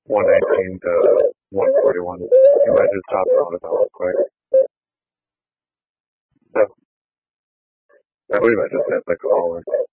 119 to 141. You might just hop on about real quick. So, I believe I just had the caller.